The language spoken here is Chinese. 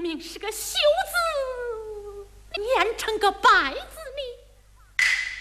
明是个秀字，念成个败字。